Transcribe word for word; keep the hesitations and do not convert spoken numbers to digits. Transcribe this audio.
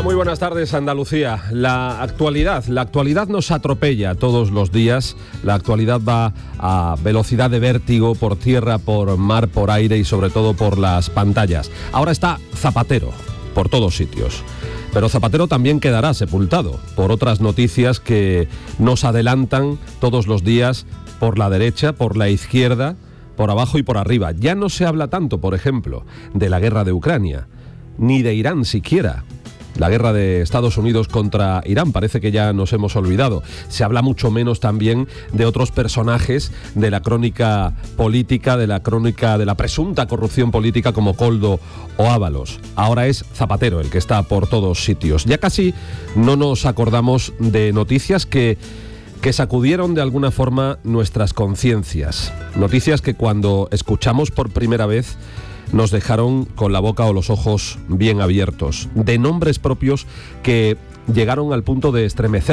muy buenas tardes, Andalucía. La actualidad, la actualidad nos atropella todos los días. La actualidad va a velocidad de vértigo por tierra, por mar, por aire y sobre todo por las pantallas. Ahora está Zapatero por todos sitios. Pero Zapatero también quedará sepultado por otras noticias que nos adelantan todos los días por la derecha, por la izquierda, por abajo y por arriba. Ya no se habla tanto, por ejemplo, de la guerra de Ucrania, ni de Irán siquiera. La guerra de Estados Unidos contra Irán parece que ya nos hemos olvidado. Se habla mucho menos también de otros personajes de la crónica política, de la crónica de la presunta corrupción política como Koldo o Ábalos. Ahora es Zapatero el que está por todos sitios. Ya casi no nos acordamos de noticias que, que sacudieron de alguna forma nuestras conciencias. Noticias que cuando escuchamos por primera vez nos dejaron con la boca o los ojos bien abiertos, de nombres propios que llegaron al punto de estremecer